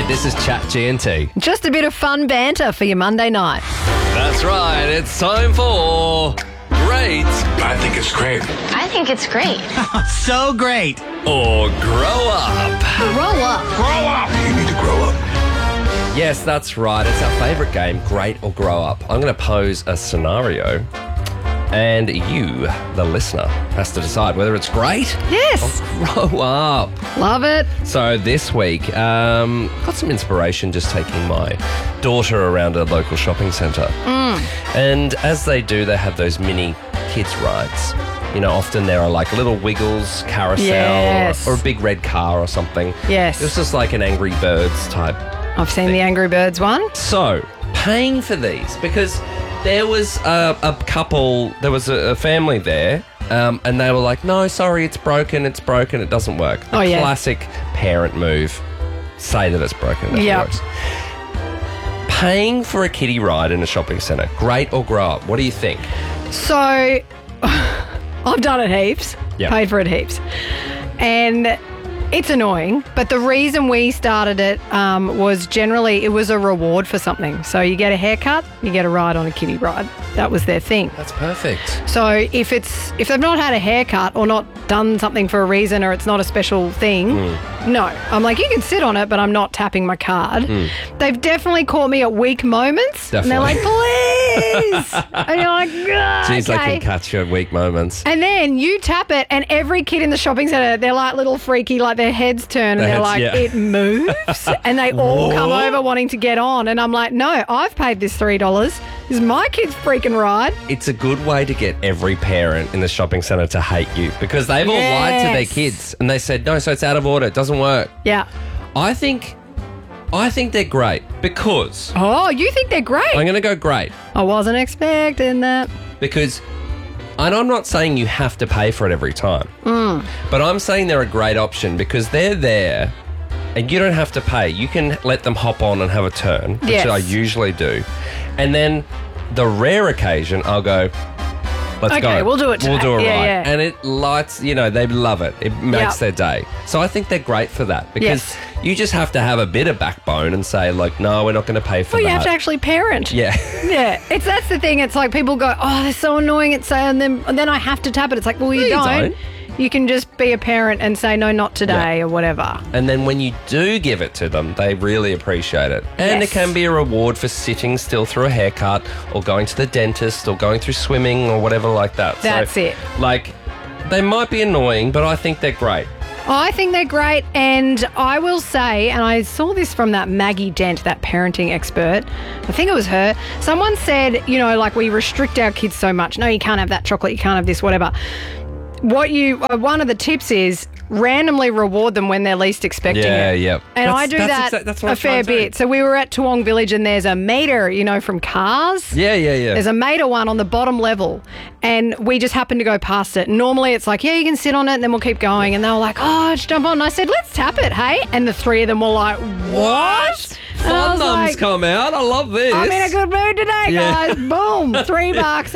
Hey, this is Chat GNT. Just a bit of fun banter for your Monday night. That's right, it's time for Great I think it's great. I think it's great. So great. or Grow Up. Roll up. Grow up. You need to grow up. Yes, that's right. It's our favourite game, Great or Grow Up. I'm going to pose a scenario, and you, the listener, has to decide whether it's great Yes. or grow up. Love it. So this week, got some inspiration just taking my daughter around a local shopping centre. And as they do, they have those mini kids rides. You know, often there are like little Wiggles, carousel, Yes. or a big red car or something. Yes. It was just like an Angry Birds type. I've seen the Angry Birds one. So, paying for these, because there was a couple, there was a family there, and they were like, no, sorry, it's broken, it doesn't work. The Oh, yeah. classic parent move, say that it's broken, it Yep. works. Paying for a kiddie ride in a shopping centre, great or grow up? What do you think? So, I've done it heaps. Yep. Paid for it heaps. And it's annoying, but the reason we started it was generally it was a reward for something. So you get a haircut, you get a ride on a kiddie ride. That was their thing. That's perfect. So if they've not had a haircut or not done something for a reason or it's not a special thing, no. I'm like, you can sit on it, but I'm not tapping my card. They've definitely caught me at weak moments. And they're like, please. And you're like, Jeez, they okay. can catch you at weak moments. And then you tap it, and every kid in the shopping centre, they're like little freaky, like their heads turn, and Their they're heads, like, yeah. it moves. And they all come over wanting to get on. And I'm like, no, I've paid this $3. This is my kid's freaking ride. It's a good way to get every parent in the shopping centre to hate you, because they've all lied to their Yes. kids and they said, no, so it's out of order, it doesn't work. Yeah. I think they're great because Oh, you think they're great? I'm going to go great I wasn't expecting that. because, and I'm not saying you have to pay for it every time, but I'm saying they're a great option because they're there and you don't have to pay. You can let them hop on and have a turn, which Yes. I usually do. And then the rare occasion, I'll go, let's go. Okay, we'll do it We'll today. do a Yeah, ride. yeah. And it lights, they love it. It makes Yep. their day. So I think they're great for that because Yes. you just have to have a bit of backbone and say, like, no, we're not going to pay for Well, that. you have to actually parent. Yeah. Yeah, that's the thing. It's like people go, oh, they're so annoying at saying them, and then I have to tap it. It's like, well, you No, you don't. don't. You can just be a parent and say, no, not today or whatever. And then when you do give it to them, they really appreciate it. And Yes. it can be a reward for sitting still through a haircut or going to the dentist or going through swimming or whatever like that. That's it. Like, they might be annoying, but I think they're great. I think they're great, and I will say, and I saw this from that Maggie Dent, that parenting expert. I think it was her. Someone said, like we restrict our kids so much. No, you can't have that chocolate. You can't have this, whatever. One of the tips is randomly reward them when they're least expecting it. Yeah. And I do that that's what a I'm fair trying to do. bit. So we were at Toowong Village and there's a meter, from Cars. Yeah. There's a meter one on the bottom level and we just happened to go past it. Normally it's like, yeah, you can sit on it and then we'll keep going. And they were like, oh, just jump on. And I said, let's tap it, hey? And the three of them were like, what? And I Fun was mums like, come out. I love this. I'm in a good mood today, Yeah. guys. Boom, $3.